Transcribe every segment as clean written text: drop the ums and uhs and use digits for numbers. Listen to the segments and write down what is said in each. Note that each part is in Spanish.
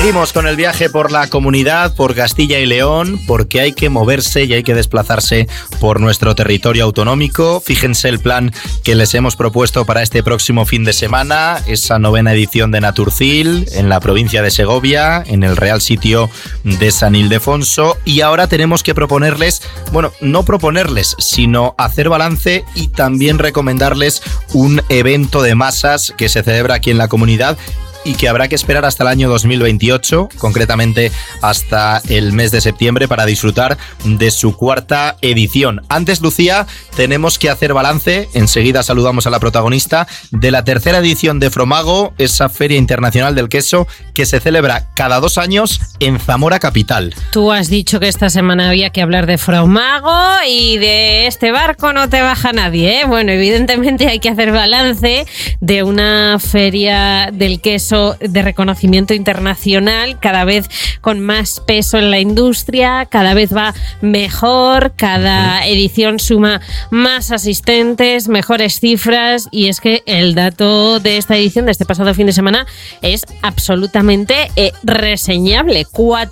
Seguimos con el viaje por la comunidad, por Castilla y León, porque hay que moverse y hay que desplazarse por nuestro territorio autonómico. Fíjense el plan que les hemos propuesto para este próximo fin de semana, esa 9ª edición de Naturcil en la provincia de Segovia, en el Real Sitio de San Ildefonso. Y ahora tenemos que proponerles, bueno, no proponerles, sino hacer balance y también recomendarles un evento de masas que se celebra aquí en la comunidad y que habrá que esperar hasta el año 2028, concretamente hasta el mes de septiembre, para disfrutar de su 4ª edición. Antes, Lucía, tenemos que hacer balance, enseguida saludamos a la protagonista, de la 3ª edición de Fromago, esa Feria Internacional del Queso que se celebra cada 2 años en Zamora capital. Tú has dicho que esta semana había que hablar de Fromago y de este barco no te baja nadie, ¿eh? Bueno, evidentemente hay que hacer balance de una feria del queso de reconocimiento internacional, cada vez con más peso en la industria, cada vez va mejor, cada edición suma más asistentes, mejores cifras, y es que el dato de esta edición, de este pasado fin de semana, es absolutamente reseñable.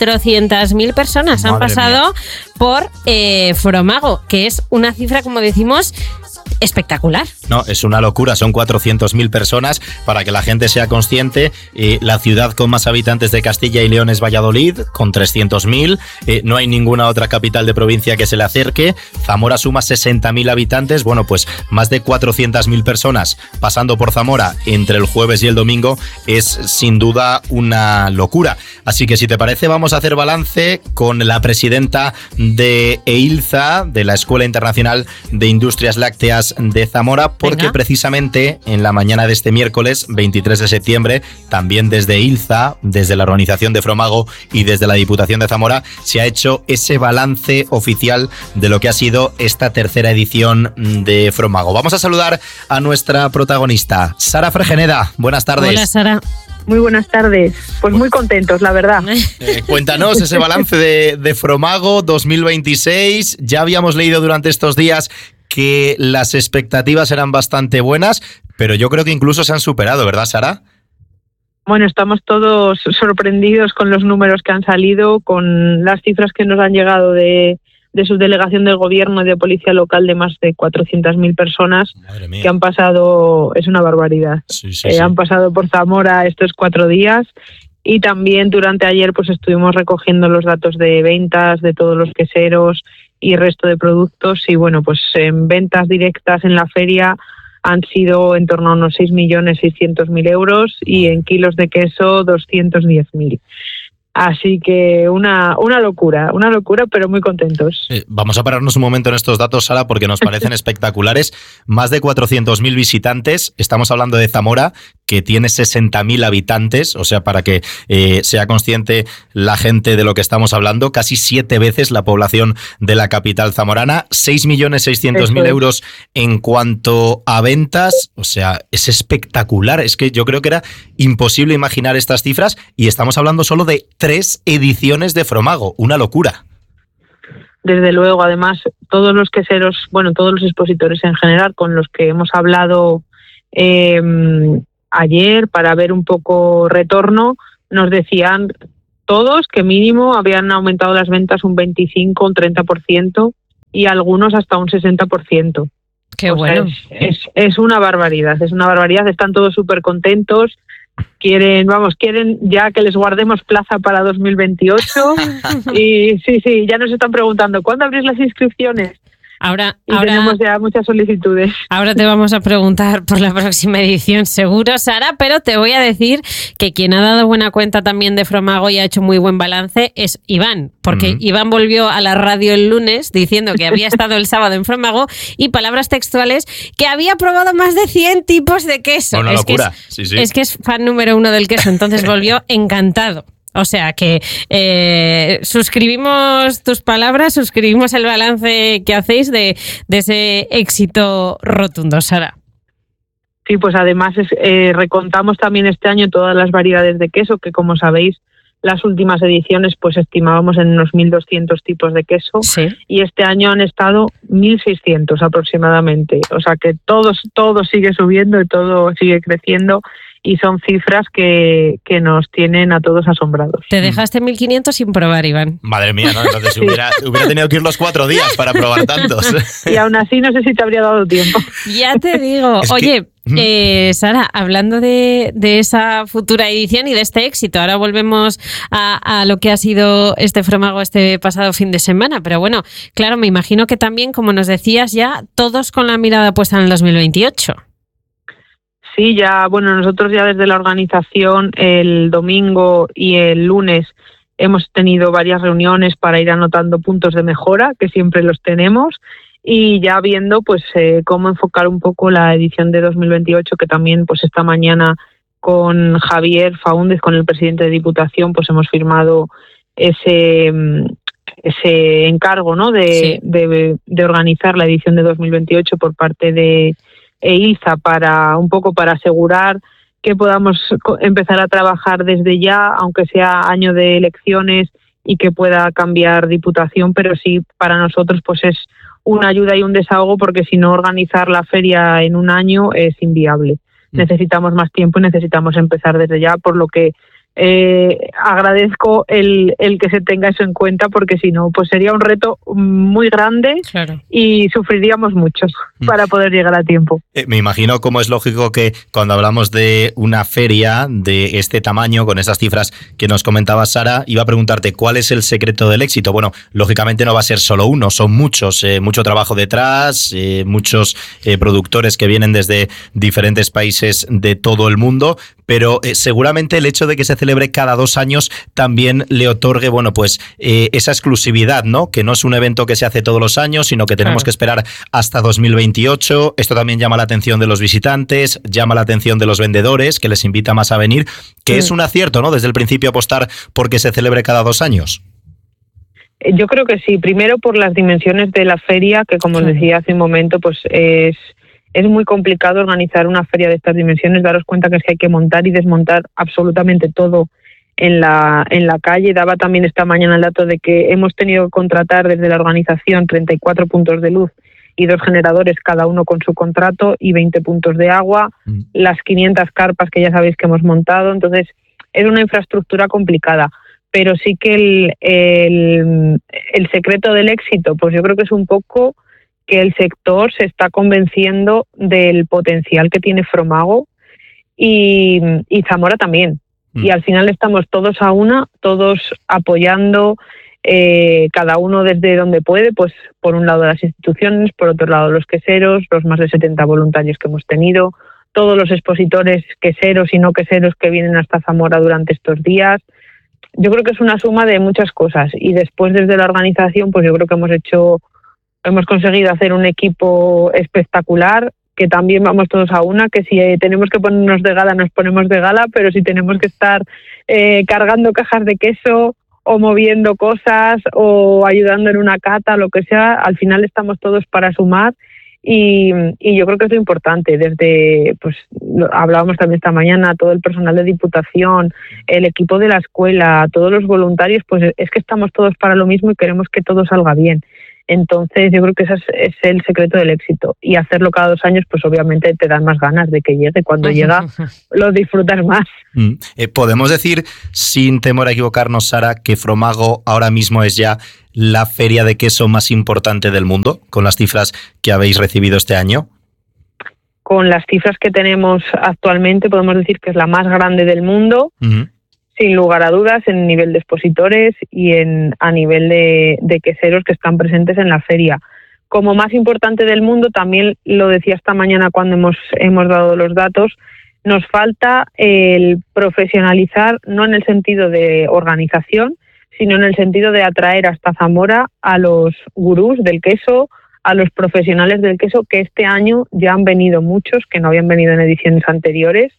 400.000 personas han pasado por Fromago, que es una cifra, como decimos, espectacular. No, es una locura, son 400.000 personas. Para que la gente sea consciente, la ciudad con más habitantes de Castilla y León es Valladolid, con 300.000. No hay ninguna otra capital de provincia que se le acerque. Zamora suma 60.000 habitantes. Bueno, pues más de 400.000 personas pasando por Zamora entre el jueves y el domingo es sin duda una locura. Así que si te parece, vamos a hacer balance con la presidenta de EILZA, de la Escuela Internacional de Industrias Lácteas de Zamora, porque precisamente en la mañana de este miércoles 23 de septiembre, también desde EILZA, desde la organización de Fromago y desde la Diputación de Zamora, se ha hecho ese balance oficial de lo que ha sido esta 3ª edición de Fromago. Vamos a saludar a nuestra protagonista, Sara Fregeneda. Buenas tardes. Hola, Sara. Muy buenas tardes. Pues muy contentos, la verdad. Cuéntanos ese balance de Fromago 2026. Ya habíamos leído durante estos días que las expectativas eran bastante buenas, pero yo creo que incluso se han superado, ¿verdad, Sara? Bueno, estamos todos sorprendidos con los números que han salido, con las cifras que nos han llegado de subdelegación del gobierno y de policía local, de más de 400.000 personas que han pasado. Es una barbaridad. Sí. Han pasado por Zamora estos 4 días, y también durante ayer pues estuvimos recogiendo los datos de ventas de todos los queseros y resto de productos, y bueno, pues en ventas directas en la feria han sido en torno a unos 6.600.000 euros, y en kilos de queso 210.000. Así que una locura, pero muy contentos. Vamos a pararnos un momento en estos datos, Sara, porque nos parecen espectaculares. Más de 400.000 visitantes. Estamos hablando de Zamora, que tiene 60.000 habitantes. O sea, para que sea consciente la gente de lo que estamos hablando, casi 7 veces la población de la capital zamorana. 6.600.000 euros en cuanto a ventas. O sea, es espectacular. Es que yo creo que era imposible imaginar estas cifras, y estamos hablando solo de 3 ediciones de Fromago. Una locura. Desde luego, además, todos los queseros, bueno, todos los expositores en general con los que hemos hablado ayer para ver un poco retorno, nos decían todos que mínimo habían aumentado las ventas un 25, un 30%, y algunos hasta un 60%. Qué bueno. Es una barbaridad, están todos súper contentos. Quieren ya que les guardemos plaza para 2028 y sí, ya nos están preguntando ¿cuándo abrís las inscripciones? Ahora tenemos ya muchas solicitudes. Ahora te vamos a preguntar por la próxima edición, seguro, Sara, pero te voy a decir que quien ha dado buena cuenta también de Fromago y ha hecho muy buen balance es Iván, porque Iván volvió a la radio el lunes diciendo que había estado el sábado en Fromago, y palabras textuales, que había probado más de 100 tipos de queso. Una locura. Es que es fan número 1 del queso, entonces volvió encantado. O sea que suscribimos tus palabras, suscribimos el balance que hacéis de ese éxito rotundo, Sara. Sí, pues además recontamos también este año todas las variedades de queso, que como sabéis, las últimas ediciones pues estimábamos en unos 1.200 tipos de queso, sí, y este año han estado 1.600 aproximadamente. O sea que todo sigue subiendo y todo sigue creciendo, y son cifras que nos tienen a todos asombrados. Te dejaste 1.500 sin probar, Iván. Madre mía, ¿no? Entonces sí. hubiera tenido que ir los 4 días para probar tantos. Y aún así no sé si te habría dado tiempo. Ya te digo. Oye, Sara, hablando de esa futura edición y de este éxito, ahora volvemos a lo que ha sido este Fromago este pasado fin de semana, pero bueno, claro, me imagino que también, como nos decías ya, todos con la mirada puesta en el 2028. Sí, ya, bueno, nosotros ya desde la organización el domingo y el lunes hemos tenido varias reuniones para ir anotando puntos de mejora, que siempre los tenemos, y ya viendo pues cómo enfocar un poco la edición de 2028, que también pues esta mañana con Javier Faúndez, con el presidente de Diputación, pues hemos firmado ese encargo, ¿no? de organizar la edición de 2028 por parte de EILZA para asegurar que podamos empezar a trabajar desde ya, aunque sea año de elecciones y que pueda cambiar Diputación, pero sí para nosotros pues es una ayuda y un desahogo, porque si no, organizar la feria en un año es inviable. Necesitamos más tiempo y necesitamos empezar desde ya, por lo que agradezco el que se tenga eso en cuenta, porque si no, pues sería un reto muy grande. Claro. Y sufriríamos mucho para poder llegar a tiempo. Me imagino, como es lógico, que cuando hablamos de una feria de este tamaño, con esas cifras que nos comentaba Sara, iba a preguntarte cuál es el secreto del éxito. Bueno, lógicamente no va a ser solo uno, son muchos, mucho trabajo detrás, muchos productores que vienen desde diferentes países de todo el mundo, pero seguramente el hecho de que se celebre cada 2 años también le otorgue, bueno, pues esa exclusividad, ¿no? Que no es un evento que se hace todos los años, sino que tenemos que esperar hasta 2028. Esto también llama la atención de los visitantes, llama la atención de los vendedores, que les invita más a venir, que es un acierto, ¿no? Desde el principio apostar porque se celebre cada 2 años. Yo creo que sí. Primero por las dimensiones de la feria, que como os decía hace un momento, pues es muy complicado organizar una feria de estas dimensiones. Daros cuenta que es que hay que montar y desmontar absolutamente todo en la calle. Daba también esta mañana el dato de que hemos tenido que contratar desde la organización 34 puntos de luz y 2 generadores, cada uno con su contrato, y 20 puntos de agua, las 500 carpas que ya sabéis que hemos montado. Entonces es una infraestructura complicada, pero sí que el secreto del éxito, pues yo creo que es un poco que el sector se está convenciendo del potencial que tiene Fromago y Zamora también. Y al final estamos todos a una, todos apoyando, cada uno desde donde puede, pues por un lado las instituciones, por otro lado los queseros, los más de 70 voluntarios que hemos tenido, todos los expositores queseros y no queseros que vienen hasta Zamora durante estos días. Yo creo que es una suma de muchas cosas, y después desde la organización pues yo creo que hemos conseguido hacer un equipo espectacular, que también vamos todos a una, que si tenemos que ponernos de gala, nos ponemos de gala, pero si tenemos que estar cargando cajas de queso o moviendo cosas o ayudando en una cata, lo que sea, al final estamos todos para sumar, y yo creo que es lo importante. Desde, pues hablábamos también esta mañana, todo el personal de Diputación, el equipo de la escuela, todos los voluntarios, pues es que estamos todos para lo mismo y queremos que todo salga bien. Entonces yo creo que ese es el secreto del éxito, y hacerlo cada 2 años pues obviamente te dan más ganas de que llegue. Cuando llega lo disfrutas más. ¿Podemos decir, sin temor a equivocarnos, Sara, que Fromago ahora mismo es ya la feria de queso más importante del mundo, con las cifras que habéis recibido este año? Con las cifras que tenemos actualmente podemos decir que es la más grande del mundo. Sin lugar a dudas, en nivel de expositores y a nivel de queseros que están presentes en la feria. Como más importante del mundo, también lo decía esta mañana cuando hemos dado los datos, nos falta el profesionalizar, no en el sentido de organización, sino en el sentido de atraer hasta Zamora a los gurús del queso, a los profesionales del queso, que este año ya han venido muchos, que no habían venido en ediciones anteriores,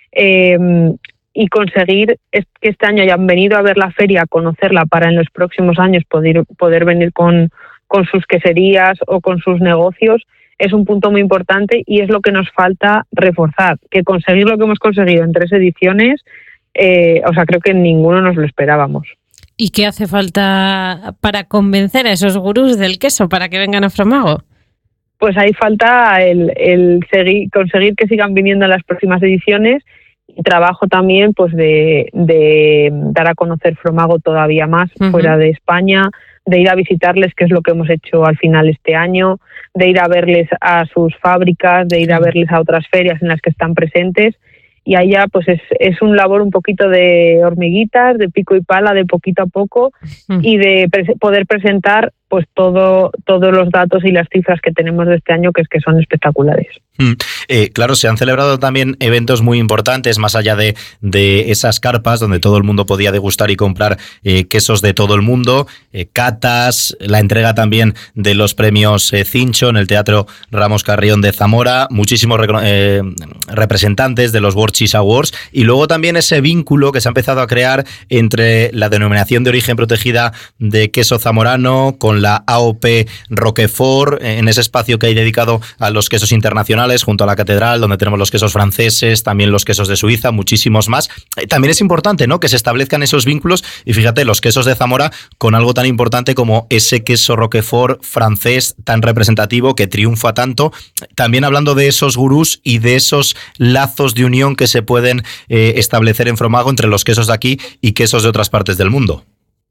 y conseguir que este año hayan venido a ver la feria, a conocerla, para en los próximos años poder venir con sus queserías o con sus negocios, es un punto muy importante, y es lo que nos falta reforzar. Que conseguir lo que hemos conseguido en 3 ediciones, creo que ninguno nos lo esperábamos. ¿Y qué hace falta para convencer a esos gurús del queso para que vengan a Fromago? Pues ahí falta el conseguir que sigan viniendo a las próximas ediciones, trabajo también pues de dar a conocer Fromago todavía más fuera de España, de ir a visitarles, que es lo que hemos hecho al final este año, de ir a verles a sus fábricas, de ir a verles a otras ferias en las que están presentes. Y allá pues es un labor un poquito de hormiguitas, de pico y pala, de poquito a poco, y de poder presentar pues todos los datos y las cifras que tenemos de este año, que son espectaculares. Claro, se han celebrado también eventos muy importantes, más allá de esas carpas donde todo el mundo podía degustar y comprar quesos de todo el mundo, catas, la entrega también de los premios Cincho en el Teatro Ramos Carrión de Zamora, muchísimos representantes de los World Cheese Awards, y luego también ese vínculo que se ha empezado a crear entre la denominación de origen protegida de queso zamorano con la AOP Roquefort, en ese espacio que hay dedicado a los quesos internacionales junto a la catedral, donde tenemos los quesos franceses, también los quesos de Suiza, muchísimos más. También es importante, ¿no?, que se establezcan esos vínculos, y fíjate, los quesos de Zamora con algo tan importante como ese queso Roquefort francés tan representativo que triunfa tanto, también hablando de esos gurús y de esos lazos de unión que se pueden establecer en Fromago entre los quesos de aquí y quesos de otras partes del mundo.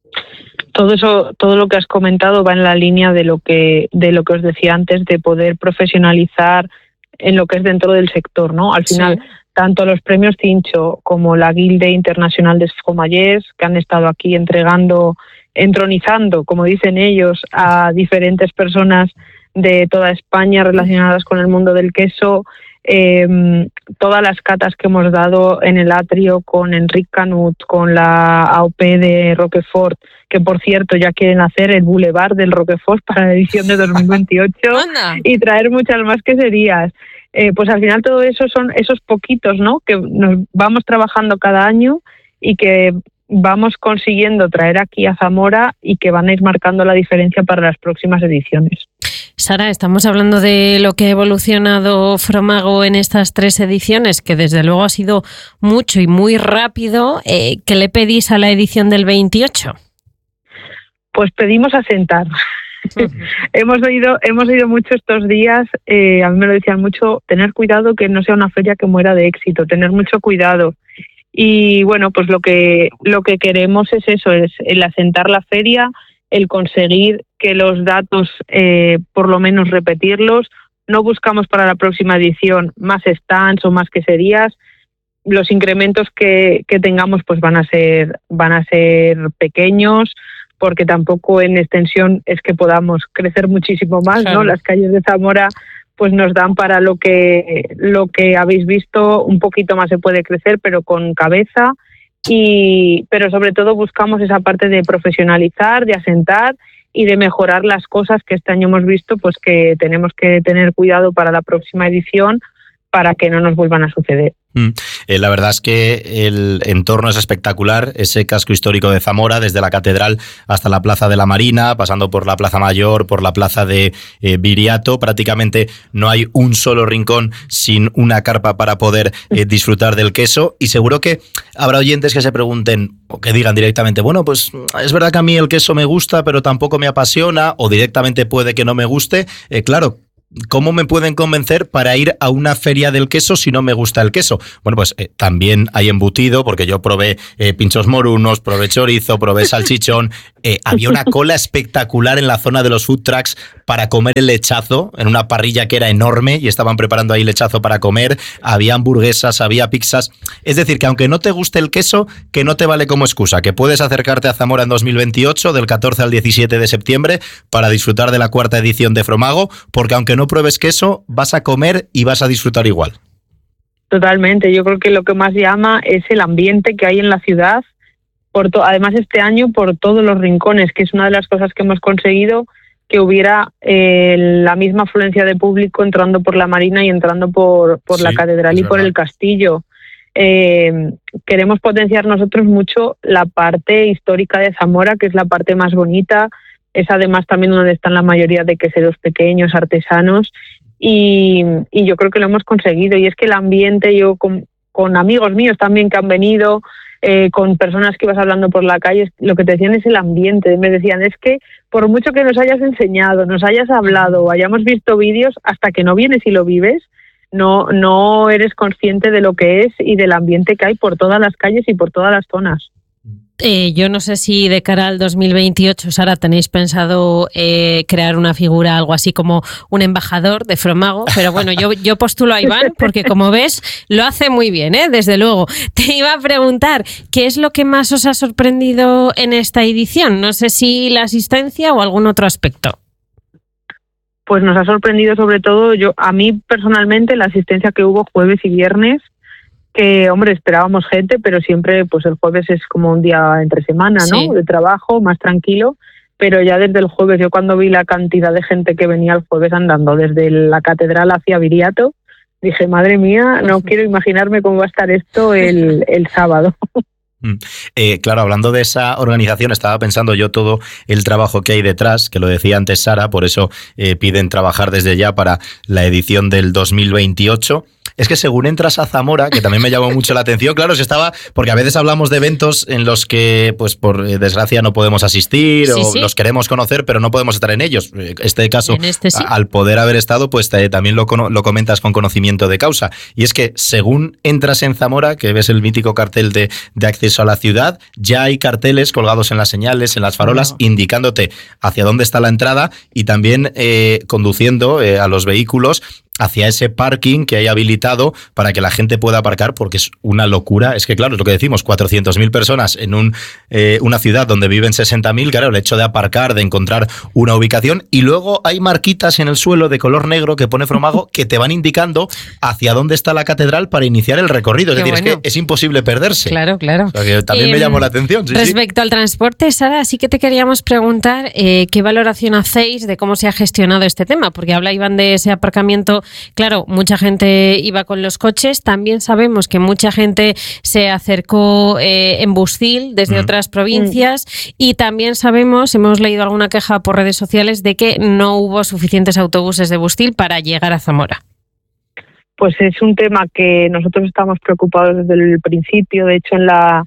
Todo lo que has comentado va en la línea de lo que os decía antes, de poder profesionalizar en lo que es dentro del sector, ¿no? Al final, tanto los premios Cincho como la Guilde Internacional de Fromayers, que han estado aquí entronizando, como dicen ellos, a diferentes personas de toda España relacionadas con el mundo del queso, todas las catas que hemos dado en el atrio con Enric Canut, con la AOP de Roquefort, que por cierto ya quieren hacer el Boulevard del Roquefort para la edición de 2028 y traer muchas más queserías. Pues al final todo eso son esos poquitos, ¿no?, que nos vamos trabajando cada año y que vamos consiguiendo traer aquí a Zamora y que van a ir marcando la diferencia para las próximas ediciones. Sara, estamos hablando de lo que ha evolucionado Fromago en estas 3 ediciones, que desde luego ha sido mucho y muy rápido. ¿Qué le pedís a la edición del 28? Pues pedimos asentar. Hemos oído mucho estos días, a mí me lo decían mucho, tener cuidado que no sea una feria que muera de éxito, tener mucho cuidado. Y bueno, pues lo que queremos es eso, es el asentar la feria, el conseguir que los datos, por lo menos repetirlos. No buscamos para la próxima edición más stands o más queserías. Los incrementos que tengamos pues van a ser pequeños, porque tampoco en extensión es que podamos crecer muchísimo más, claro, ¿no? Las calles de Zamora pues nos dan para lo que habéis visto, un poquito más se puede crecer, pero con cabeza. Pero sobre todo buscamos esa parte de profesionalizar, de asentar y de mejorar las cosas que este año hemos visto, pues que tenemos que tener cuidado para la próxima edición para que no nos vuelvan a suceder. La verdad es que el entorno es espectacular, ese casco histórico de Zamora, desde la catedral hasta la Plaza de la Marina, pasando por la Plaza Mayor, por la Plaza de Viriato. Prácticamente no hay un solo rincón sin una carpa para poder disfrutar del queso, y seguro que habrá oyentes que se pregunten o que digan directamente, bueno, pues es verdad que a mí el queso me gusta, pero tampoco me apasiona, o directamente puede que no me guste. Claro, ¿cómo me pueden convencer para ir a una feria del queso si no me gusta el queso? Bueno, pues también hay embutido, porque yo probé pinchos morunos, probé chorizo, probé salchichón. Había una cola espectacular en la zona de los food trucks para comer el lechazo, en una parrilla que era enorme y estaban preparando ahí lechazo para comer. Había hamburguesas, había pizzas. Es decir, que aunque no te guste el queso, que no te vale como excusa, que puedes acercarte a Zamora en 2028, del 14 al 17 de septiembre, para disfrutar de la 4ª edición de Fromago, porque aunque no pruebes queso, vas a comer y vas a disfrutar igual. Totalmente, yo creo que lo que más llama es el ambiente que hay en la ciudad, además este año por todos los rincones, que es una de las cosas que hemos conseguido, que hubiera la misma afluencia de público entrando por la Marina y entrando por la catedral y por el castillo. Queremos potenciar nosotros mucho la parte histórica de Zamora, que es la parte más bonita. Es además también donde están la mayoría de queseros pequeños, artesanos, y yo creo que lo hemos conseguido. Y es que el ambiente, yo con amigos míos también que han venido, con personas que ibas hablando por la calle, lo que te decían es el ambiente. Me decían, es que por mucho que nos hayas enseñado, nos hayas hablado o hayamos visto vídeos, hasta que no vienes y lo vives, no eres consciente de lo que es y del ambiente que hay por todas las calles y por todas las zonas. Yo no sé si de cara al 2028, Sara, tenéis pensado crear una figura, algo así como un embajador de Fromago, pero bueno, yo postulo a Iván porque, como ves, lo hace muy bien, desde luego. Te iba a preguntar, ¿qué es lo que más os ha sorprendido en esta edición? No sé si la asistencia o algún otro aspecto. Pues nos ha sorprendido sobre todo, a mí personalmente, la asistencia que hubo jueves y viernes, que, hombre, esperábamos gente, pero siempre pues el jueves es como un día entre semana, ¿no? Sí. De trabajo, más tranquilo, pero ya desde el jueves, yo cuando vi la cantidad de gente que venía el jueves andando desde la catedral hacia Viriato, dije, madre mía, no quiero imaginarme cómo va a estar esto el sábado. Claro, hablando de esa organización, estaba pensando yo todo el trabajo que hay detrás, que lo decía antes Sara, por eso piden trabajar desde ya para la edición del 2028. Es que según entras a Zamora, que también me llamó mucho la atención, claro, porque a veces hablamos de eventos en los que, pues por desgracia, no podemos asistir o los queremos conocer, pero no podemos estar en ellos. Este caso, sí. Al poder haber estado, pues también lo comentas con conocimiento de causa. Y es que según entras en Zamora, que ves el mítico cartel de acceso a la ciudad, ya hay carteles colgados en las señales, en las farolas, indicándote hacia dónde está la entrada y también conduciendo a los vehículos hacia ese parking que hay habilitado para que la gente pueda aparcar, porque es una locura. Es que, claro, es lo que decimos, 400.000 personas en una ciudad donde viven 60.000, claro, el hecho de aparcar, de encontrar una ubicación, y luego hay marquitas en el suelo de color negro que pone Fromago que te van indicando hacia dónde está la catedral para iniciar el recorrido. Es decir, bueno, es que es imposible perderse. Claro. O sea, que también me llamó la atención. Respecto al transporte, Sara, sí que te queríamos preguntar qué valoración hacéis de cómo se ha gestionado este tema, porque habla Iván de ese aparcamiento. Claro, mucha gente iba con los coches. También sabemos que mucha gente se acercó en Bustil desde otras provincias y también sabemos, hemos leído alguna queja por redes sociales de que no hubo suficientes autobuses de Bustil para llegar a Zamora. Pues es un tema que nosotros estamos preocupados desde el principio. De hecho, en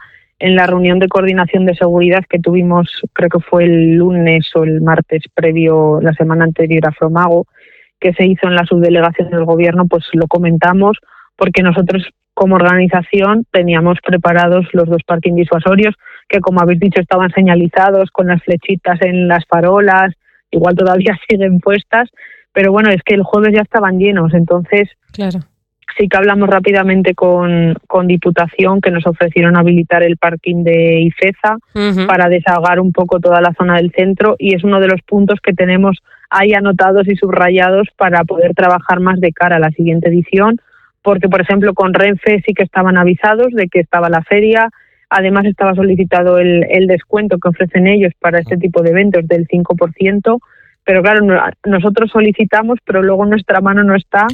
la reunión de coordinación de seguridad que tuvimos, creo que fue el lunes o el martes previo, la semana anterior a Fromago, que se hizo en la subdelegación del gobierno, pues lo comentamos porque nosotros como organización teníamos preparados los 2 parking disuasorios que, como habéis dicho, estaban señalizados con las flechitas en las farolas, igual todavía siguen puestas, pero bueno, es que el jueves ya estaban llenos, entonces claro. Sí que hablamos rápidamente con Diputación, que nos ofrecieron habilitar el parking de Ifeza para desahogar un poco toda la zona del centro, y es uno de los puntos que tenemos ahí anotados y subrayados para poder trabajar más de cara a la siguiente edición, porque, por ejemplo, con Renfe sí que estaban avisados de que estaba la feria, además estaba solicitado el descuento que ofrecen ellos para este tipo de eventos del 5%, pero claro, nosotros solicitamos, pero luego en nuestra mano no está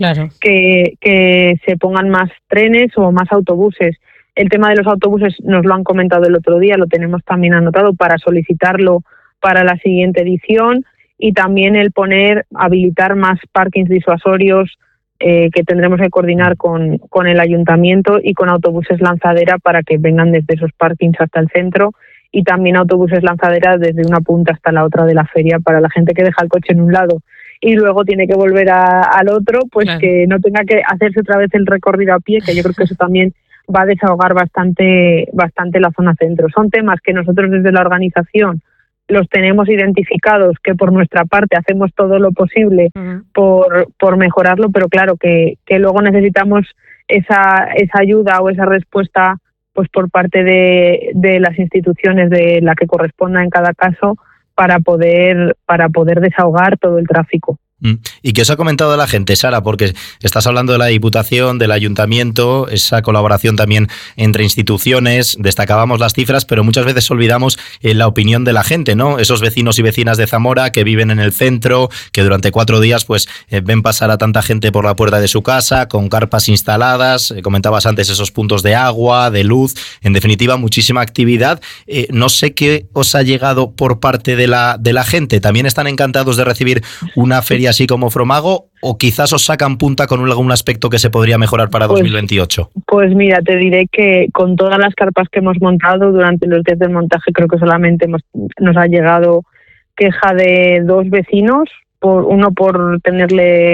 que se pongan más trenes o más autobuses. El tema de los autobuses nos lo han comentado el otro día, lo tenemos también anotado para solicitarlo para la siguiente edición, y también el habilitar más parkings disuasorios que tendremos que coordinar con el ayuntamiento y con autobuses lanzadera para que vengan desde esos parkings hasta el centro, y también autobuses lanzadera desde una punta hasta la otra de la feria para la gente que deja el coche en un lado y luego tiene que volver al otro, pues claro, que no tenga que hacerse otra vez el recorrido a pie, que yo creo que eso también va a desahogar bastante la zona centro. Son temas que nosotros desde la organización los tenemos identificados, que por nuestra parte hacemos todo lo posible por mejorarlo, pero claro que luego necesitamos esa ayuda o esa respuesta pues por parte de las instituciones de la que corresponda en cada caso para poder desahogar todo el tráfico. ¿Y qué os ha comentado la gente, Sara? Porque estás hablando de la Diputación, del Ayuntamiento, esa colaboración también entre instituciones, destacábamos las cifras, pero muchas veces olvidamos la opinión de la gente, ¿no? Esos vecinos y vecinas de Zamora que viven en el centro, que durante 4 días pues ven pasar a tanta gente por la puerta de su casa, con carpas instaladas, comentabas antes esos puntos de agua, de luz, en definitiva muchísima actividad. No sé qué os ha llegado por parte de la gente. ¿También están encantados de recibir una feria así como Fromago, o quizás os sacan punta con algún aspecto que se podría mejorar para 2028? Pues mira, te diré que con todas las carpas que hemos montado durante los días del montaje, creo que solamente nos ha llegado queja de 2 vecinos, uno por tenerle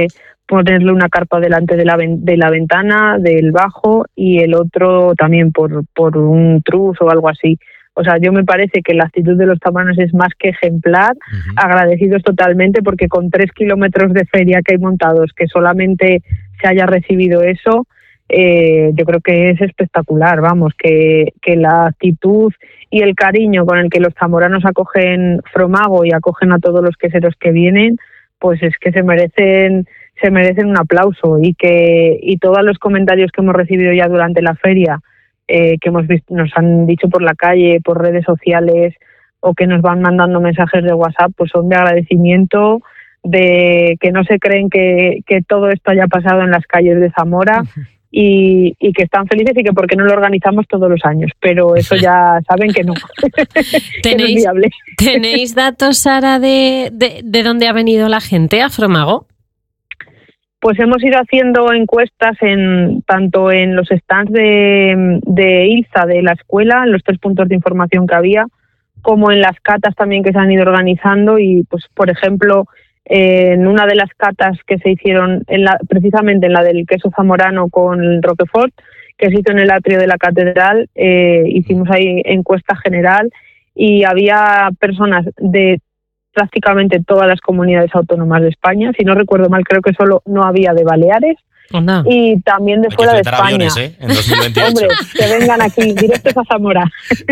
ponerle una carpa delante de la ventana, del bajo, y el otro también por un trus o algo así. O sea, yo me parece que la actitud de los zamoranos es más que ejemplar, agradecidos totalmente, porque con 3 kilómetros de feria que hay montados, que solamente se haya recibido eso, yo creo que es espectacular, vamos, que la actitud y el cariño con el que los zamoranos acogen Fromago y acogen a todos los queseros que vienen, pues es que se merecen un aplauso, y todos los comentarios que hemos recibido ya durante la feria, que hemos visto, nos han dicho por la calle, por redes sociales, o que nos van mandando mensajes de WhatsApp, pues son de agradecimiento, de que no se creen que todo esto haya pasado en las calles de Zamora, y que están felices, y que por qué no lo organizamos todos los años, pero eso ya saben que no. Que no es viable. ¿Tenéis datos, Sara, de dónde ha venido la gente a Fromago? Pues hemos ido haciendo encuestas tanto en los stands de ILZA de la escuela, en los 3 puntos de información que había, como en las catas también que se han ido organizando. Y pues, por ejemplo, en una de las catas que se hicieron precisamente en la del queso zamorano con el Roquefort, que se hizo en el atrio de la catedral, hicimos ahí encuesta general, y había personas de prácticamente todas las comunidades autónomas de España. Si no recuerdo mal, creo que solo no había de Baleares. Y también de fuera de España. Aviones, en 2028. Hombre, que vengan aquí directos a Zamora.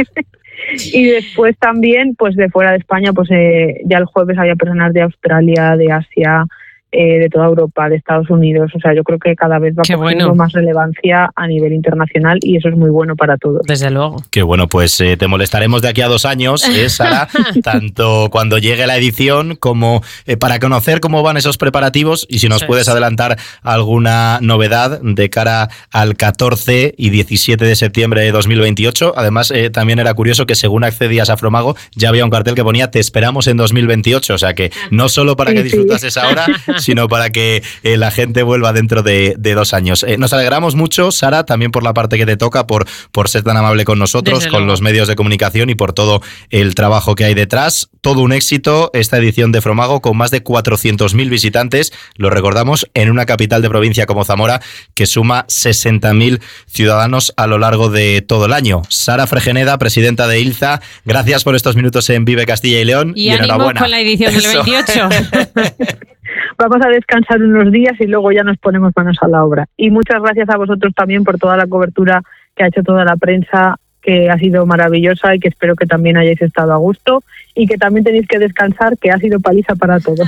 Y después también, pues de fuera de España, pues ya el jueves había personas de Australia, de Asia, de toda Europa, de Estados Unidos. O sea, yo creo que cada vez va cogiendo más relevancia a nivel internacional, y eso es muy bueno para todos. Desde luego. Qué bueno, pues te molestaremos de aquí a 2 años, Sara, tanto cuando llegue la edición como para conocer cómo van esos preparativos, y si nos puedes adelantar alguna novedad de cara al 14 y 17 de septiembre de 2028. Además, también era curioso que según accedías a Fromago ya había un cartel que ponía "Te esperamos en 2028", o sea que no solo para que disfrutases ahora, sino para que la gente vuelva dentro de 2 años. Nos alegramos mucho, Sara, también por la parte que te toca, por ser tan amable con nosotros, con los medios de comunicación, y por todo el trabajo que hay detrás. Todo un éxito esta edición de Fromago, con más de 400.000 visitantes, lo recordamos, en una capital de provincia como Zamora, que suma 60.000 ciudadanos a lo largo de todo el año. Sara Fregeneda, presidenta de ILZA, gracias por estos minutos en Vive Castilla y León, y enhorabuena con la edición del 28. Vamos a descansar unos días y luego ya nos ponemos manos a la obra. Y muchas gracias a vosotros también por toda la cobertura que ha hecho toda la prensa, que ha sido maravillosa, y que espero que también hayáis estado a gusto, y que también tenéis que descansar, que ha sido paliza para todos.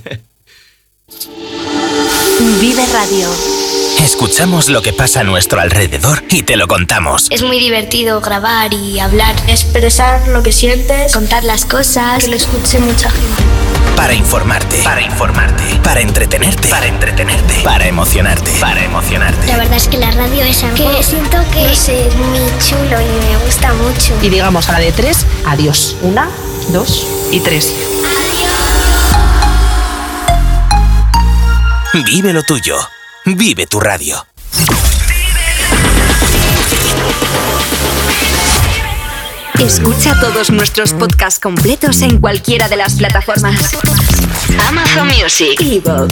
Vive Radio. Escuchamos lo que pasa a nuestro alrededor y te lo contamos. Es muy divertido grabar y hablar, expresar lo que sientes, contar las cosas, que lo escuche mucha gente. Para informarte, para entretenerte, para emocionarte. La verdad es que la radio es algo que siento que es muy chulo y me gusta mucho. Y digamos a la de 3, adiós. 1, 2 y 3. Vive lo tuyo. Vive tu radio. Escucha todos nuestros podcasts completos en cualquiera de las plataformas: Amazon Music, Evox,